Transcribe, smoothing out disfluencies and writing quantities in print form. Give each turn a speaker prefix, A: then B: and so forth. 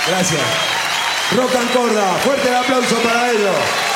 A: Gracias. Rock and Corda, fuerte el aplauso para ellos.